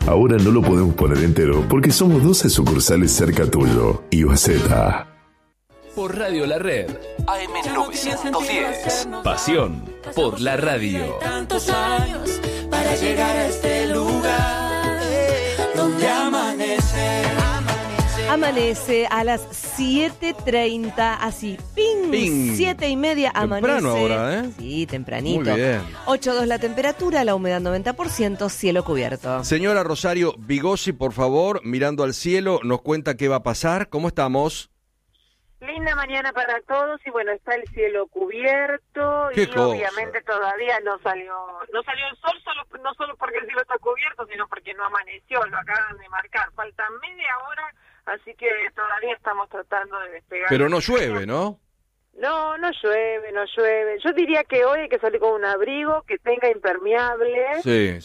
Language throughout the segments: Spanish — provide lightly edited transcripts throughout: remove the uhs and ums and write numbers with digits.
Ahora no lo podemos poner entero porque somos 12 sucursales cerca tuyo. IOZ. Por Radio La Red, AM910. Pasión por la radio. Tantos años para llegar a este lugar donde amanece. Amanece a las 7:30, así, ping, 7:30 amanece. Temprano ahora, ¿eh? Sí, tempranito. Muy bien. 8:02 la temperatura, la humedad 90%, cielo cubierto. Señora Rosario Vigossi, por favor, mirando al cielo, nos cuenta qué va a pasar. ¿Cómo estamos? Linda mañana para todos y bueno, está el cielo cubierto y obviamente todavía no salió el sol, no solo porque el cielo está cubierto, sino porque no amaneció, lo acaban de marcar. Falta media hora, así que todavía estamos tratando de despegar. Pero no llueve, ¿no? No llueve. Yo diría que hoy hay que salir con un abrigo que tenga impermeable, Sí.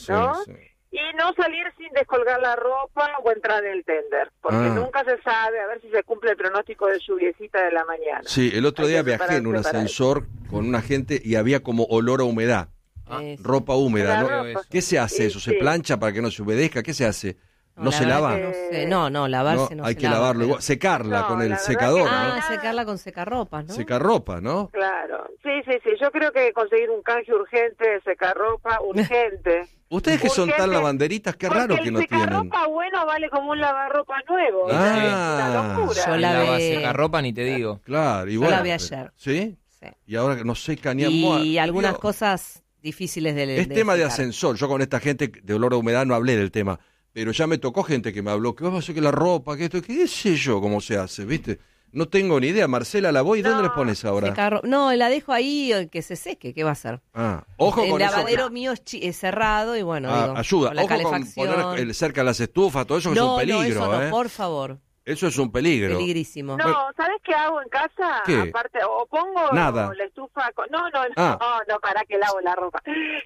y no salir sin descolgar la ropa o entrar en el tender, porque nunca se sabe, a ver si se cumple el pronóstico de lluviecita de la mañana. Sí, el otro día viajé en un ascensor con una gente y había como olor a humedad. Ropa húmeda, ¿no? ¿Qué se hace eso? ¿Se plancha para que no se humedezca? ¿Qué se hace? ¿No se lava? No, lavarse no hay se que lava. lavarlo igual. Secarla con el secador, ¿no? Secarla con secarropas, ¿no? Secarropa, ¿no? Claro, sí, yo creo que conseguir un canje urgente de secarropa, urgente. Ustedes que son tan lavanderitas, qué raro que no tienen. El secarropa bueno vale como un lavarropa nuevo. Es una locura. Yo lavé secarropa ni te digo. Claro, Yo lavé ayer. ¿Sí? Sí. Y ahora que no seca ni Y algunas cosas difíciles Es tema de ascensor. Yo con esta gente de olor a humedad no hablé del tema. Pero ya me tocó gente que me habló, ¿qué va a hacer que la ropa, que esto, qué sé yo cómo se hace, viste? No tengo ni idea. Marcela, ¿la voy? ¿Dónde le pones ahora? No, la dejo ahí que se seque, ¿qué va a hacer? Ojo el con lavadero eso. mío es cerrado y bueno, digo, ayuda. con la Ojo calefacción. con poner cerca las estufas, todo eso que es un peligro. No, eso no, ¿eh? por favor. Eso es un peligro. Peligrísimo. No, ¿sabes qué hago en casa? ¿Qué? Aparte, o pongo Nada. la estufa con... No, para que lavo la ropa.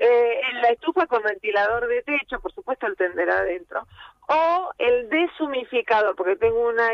La estufa con ventilador de techo, por supuesto el tender adentro. O el deshumificador, porque tengo un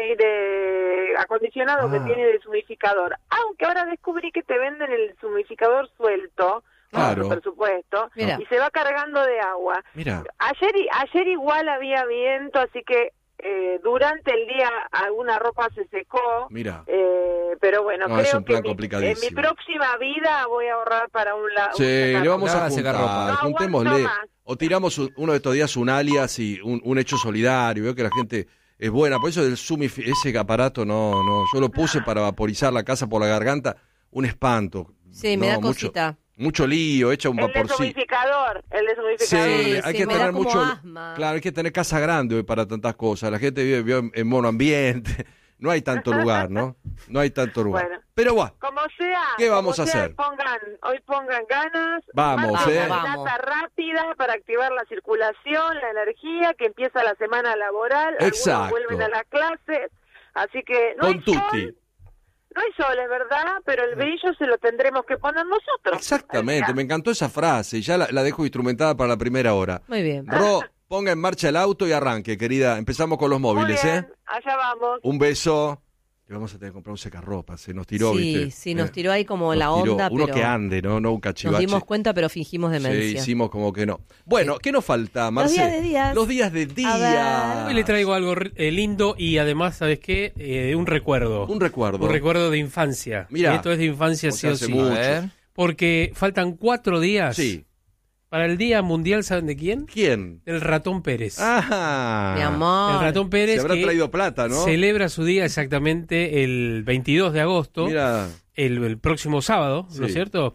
aire acondicionado que tiene deshumificador. Aunque ahora descubrí que te venden el deshumificador suelto, claro, por supuesto, Mira. y se va cargando de agua. Mira. Ayer igual había viento, así que durante el día alguna ropa se secó. Mira. Pero bueno, No, es creo un plan que complicadísimo. en mi próxima vida voy a ahorrar para un lado. Sí, le vamos a secar juntar, ropa. juntémosle. O tiramos uno de estos días un alias y un hecho solidario. Veo que la gente es buena. Por eso ese aparato no. Yo lo puse para vaporizar la casa por la garganta. Un espanto. Sí, me da cosita. Mucho lío, echa un El vaporcito. deshumificador. Sí, hay que me tener da como mucho. asma. Claro, hay que tener casa grande hoy para tantas cosas. La gente vive en monoambiente. No hay tanto lugar, ¿no? No hay tanto lugar. Bueno. Pero bueno, Como sea. ¿qué vamos a como sea, hacer? Hoy pongan ganas. Vamos, Marquen ¿eh? una caminata rápida para activar la circulación, la energía, que empieza la semana laboral. Exacto. Algunos vuelven a las clases. Así que no Con hay tutti. sol. No hay sol, es verdad, pero el brillo se lo tendremos que poner nosotros. Exactamente, me encantó esa frase y ya la dejo instrumentada para la primera hora. Muy bien. Ro, ponga en marcha el auto y arranque, querida. Empezamos con los móviles, Muy bien, allá vamos. Un beso. Y vamos a tener que comprar un secarropa, se nos tiró, ¿viste? Sí, nos tiró ahí como la Nos tiró. onda, Uno pero que ande, no un cachivache. nos dimos cuenta, pero fingimos demencia. Sí, hicimos como que no. Bueno, ¿qué nos falta, Marce? Los días de días. Los días de día. Hoy le traigo algo lindo y además, ¿sabes qué? Un recuerdo. Un recuerdo. Un recuerdo de infancia. Mira. Esto es de infancia, O sí sea, o hace sí. mucho. A ver. Porque faltan 4 días Sí. para el Día Mundial, ¿saben de quién? ¿Quién? Del ratón Pérez. Ah. Mi amor. El ratón Pérez Se habrá que traído plata, ¿no? celebra su día exactamente el 22 de agosto. Mira. El próximo sábado, ¿no es Sí. cierto?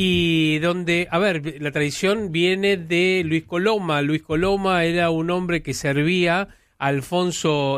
Y donde, a ver, la tradición viene de Luis Coloma. Luis Coloma era un hombre que servía a Alfonso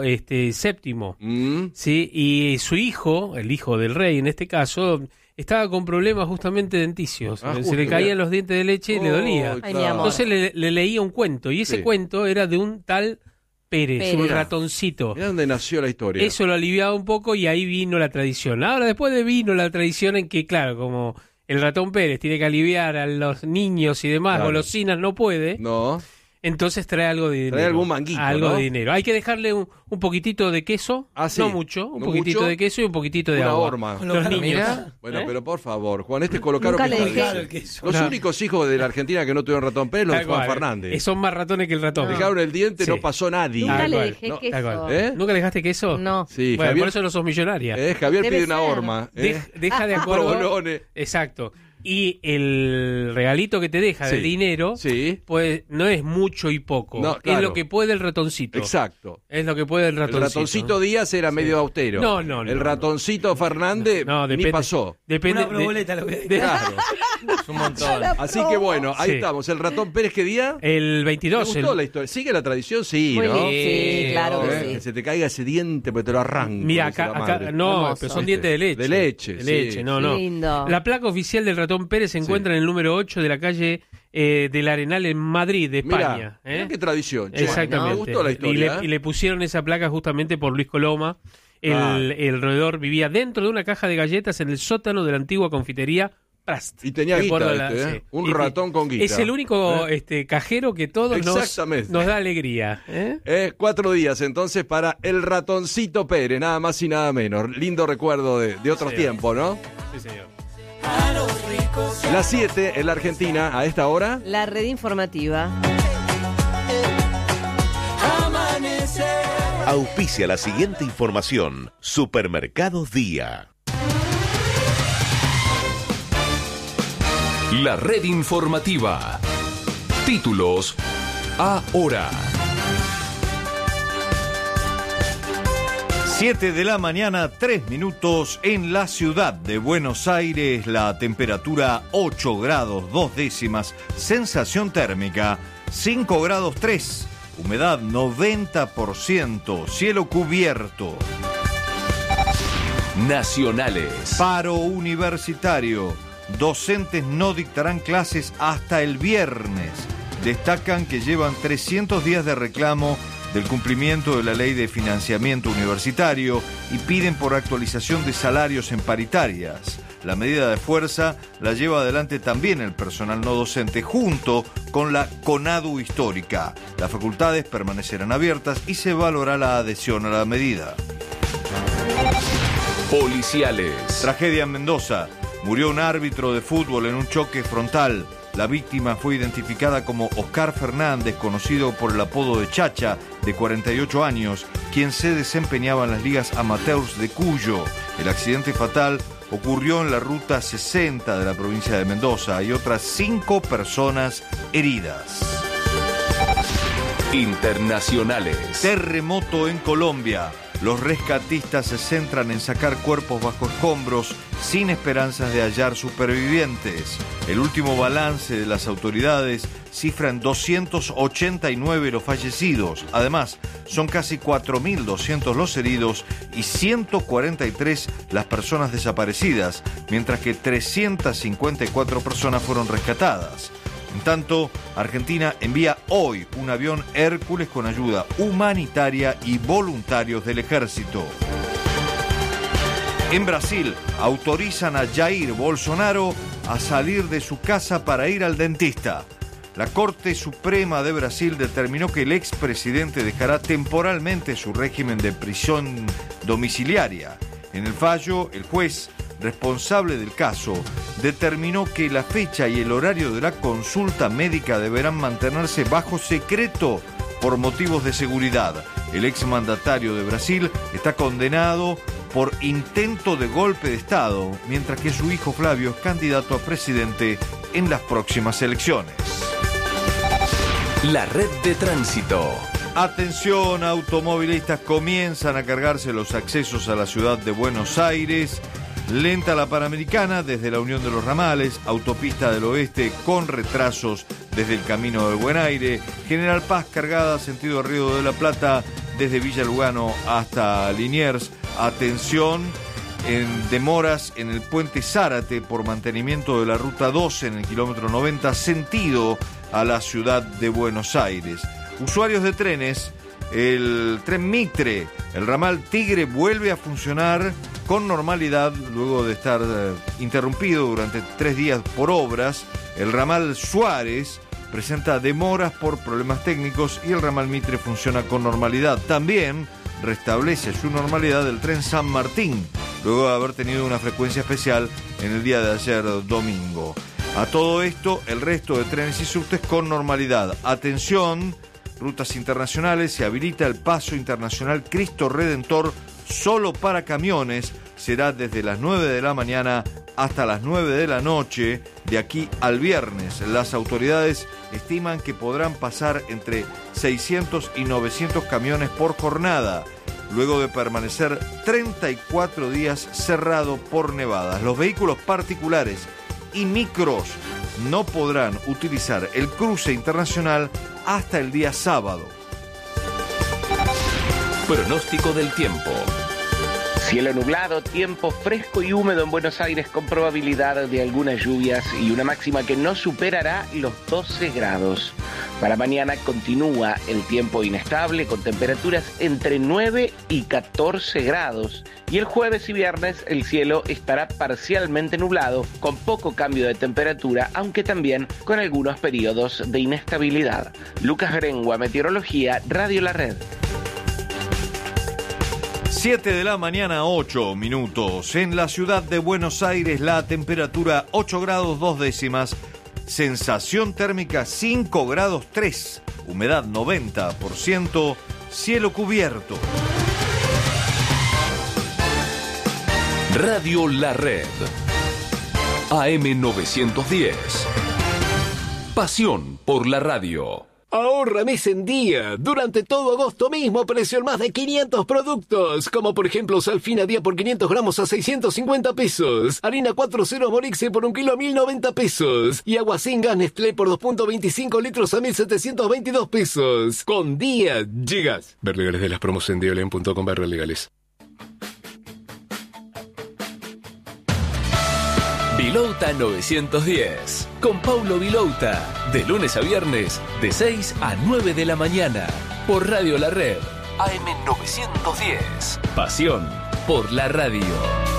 VII, ¿sí? Y su hijo, el hijo del rey en este caso, estaba con problemas justamente denticios. Se justo, le caían mira. los dientes de leche y le dolía. Ay, mi amor. Entonces le leía un cuento, y ese Sí. cuento era de un tal Pérez, un Pérez. ratoncito. Mirá dónde nació la historia. Eso lo aliviaba un poco y ahí vino la tradición. Ahora después vino la tradición en que, claro, como el ratón Pérez tiene que aliviar a los niños y demás, Claro. golosinas no puede, No. Entonces trae algo de dinero. Trae algún manguito, algo ¿no? de dinero. Hay que dejarle un poquitito de queso, Sí. no mucho, un ¿No poquitito mucho? de queso y un poquitito de Una agua. horma. Los niños. Mirá. Bueno, ¿Eh? pero por favor, Juan, colocaron Nunca que le está dejé- bien. el queso. Los No. únicos hijos de la Argentina que no tuvieron ratón Pérez, los de Tal Juan cual. Fernández. Son más ratones que el ratón. Dejaron el diente, Sí. no pasó nadie. Nunca Tal le cual. dejé No, queso. Tal cual. ¿Eh? ¿Nunca le dejaste queso? No. Sí, Bueno, Javier, por eso no sos millonaria. Javier Debe pide una ser. horma. Deja de acuerdo. Provolones. Exacto. Y el regalito que te deja Sí. del dinero, Sí. pues no es mucho y poco. No, Es claro. lo que puede el ratoncito. Exacto. Es lo que puede el El ratoncito. ratoncito Díaz era medio austero. No. El ratoncito Fernández No, ni depende. pasó. Depende. Una proboleta lo voy a decir. Claro. Es un montón. Así que bueno, ahí Sí. estamos. El ratón Pérez, ¿qué día? El ¿Te 22. gustó la historia? ¿Sigue la tradición? Sí, Muy ¿no? bien, sí, claro que Que sí. se te caiga ese diente, pero te lo arranco. Mira, dice acá, la acá madre. no, Hermoso. pero son ¿Viste? dientes de leche. De leche, De sí. leche, no, no. Lindo. La placa oficial del ratón Pérez se encuentra en el número 8 de la calle del Arenal en Madrid, de España. Mirá, mirá qué tradición. che. Exactamente. Me gustó la Y historia. le pusieron esa placa justamente por Luis Coloma. Ah. El roedor vivía dentro de una caja de galletas en el sótano de la antigua confitería Prast. Y tenía guita, Recuerdo ¿eh? Un ratón con guita. Es el único cajero que todos Exactamente. nos da alegría. 4 días entonces para el ratoncito Pérez, nada más y nada menos. Lindo recuerdo de otros Sí. tiempos, ¿no? Sí, señor. A los ricos Las 7 en la Argentina, a esta hora. La red informativa. amanece. Auspicia la siguiente información. Supermercados Día. La red informativa. Títulos ahora. 7 de la mañana, 3 minutos en la ciudad de Buenos Aires, la temperatura 8 grados 2 décimas, sensación térmica 5 grados 3, humedad 90%, cielo cubierto. Nacionales. Paro universitario, docentes no dictarán clases hasta el viernes. Destacan que llevan 300 días de reclamo del cumplimiento de la ley de financiamiento universitario y piden por actualización de salarios en paritarias. La medida de fuerza la lleva adelante también el personal no docente junto con la CONADU histórica. Las facultades permanecerán abiertas y se valorará la adhesión a la medida. Policiales. Tragedia en Mendoza. Murió un árbitro de fútbol en un choque frontal. La víctima fue identificada como Oscar Fernández, conocido por el apodo de Chacha, de 48 años, quien se desempeñaba en las ligas amateurs de Cuyo. El accidente fatal ocurrió en la ruta 60 de la provincia de Mendoza. Hay otras 5 personas heridas. Internacionales. Terremoto en Colombia. Los rescatistas se centran en sacar cuerpos bajo escombros sin esperanzas de hallar supervivientes. El último balance de las autoridades cifra en 289 los fallecidos. Además, son casi 4.200 los heridos y 143 las personas desaparecidas, mientras que 354 personas fueron rescatadas. En tanto, Argentina envía hoy un avión Hércules con ayuda humanitaria y voluntarios del ejército. En Brasil, autorizan a Jair Bolsonaro a salir de su casa para ir al dentista. La Corte Suprema de Brasil determinó que el expresidente dejará temporalmente su régimen de prisión domiciliaria. En el fallo, el juez responsable del caso determinó que la fecha y el horario de la consulta médica deberán mantenerse bajo secreto por motivos de seguridad. El exmandatario de Brasil está condenado por intento de golpe de Estado, mientras que su hijo Flavio es candidato a presidente en las próximas elecciones. La red de tránsito. Atención, automovilistas, comienzan a cargarse los accesos a la ciudad de Buenos Aires. Lenta la Panamericana desde la Unión de los Ramales, Autopista del Oeste con retrasos desde el Camino del Buen Aire, General Paz cargada sentido Río de la Plata desde Villa Lugano hasta Liniers. Atención, en demoras en el puente Zárate por mantenimiento de la ruta 12 en el kilómetro 90 sentido a la ciudad de Buenos Aires. Usuarios de trenes, el tren Mitre, el ramal Tigre vuelve a funcionar con normalidad luego de estar interrumpido durante 3 días por obras. El ramal Suárez presenta demoras por problemas técnicos y el ramal Mitre funciona con normalidad. También restablece su normalidad el tren San Martín, luego de haber tenido una frecuencia especial en el día de ayer domingo. A todo esto, el resto de trenes y subtes con normalidad. Atención, rutas internacionales, se habilita el paso internacional Cristo Redentor solo para camiones. Será desde las 9 de la mañana hasta las 9 de la noche, de aquí al viernes. Las autoridades estiman que podrán pasar entre 600 y 900 camiones por jornada, luego de permanecer 34 días cerrado por nevadas. Los vehículos particulares y micros no podrán utilizar el cruce internacional hasta el día sábado. Pronóstico del tiempo. Cielo nublado, tiempo fresco y húmedo en Buenos Aires con probabilidad de algunas lluvias y una máxima que no superará los 12 grados. Para mañana continúa el tiempo inestable con temperaturas entre 9 y 14 grados. Y el jueves y viernes el cielo estará parcialmente nublado con poco cambio de temperatura, aunque también con algunos periodos de inestabilidad. Lucas Grengua, Meteorología, Radio La Red. 7 de la mañana, 8 minutos. En la ciudad de Buenos Aires, la temperatura 8 grados 2 décimas. Sensación térmica 5 grados 3. Humedad 90%. Cielo cubierto. Radio La Red. AM 910. Pasión por la radio. Ahorra mes en día. Durante todo agosto mismo precio en más de 500 productos. Como por ejemplo Salfina día por 500 gramos a 650 pesos. Harina 4.0 Morixe por 1 kilo a 1.090 pesos. Y agua sin gas Nestlé por 2.25 litros a 1.722 pesos. Con día llegas. Ver legales de las promos en diolen.com/legales. Vilouta 910, con Paulo Vilouta, de lunes a viernes, de 6 a 9 de la mañana, por Radio La Red, AM 910. Pasión por la radio.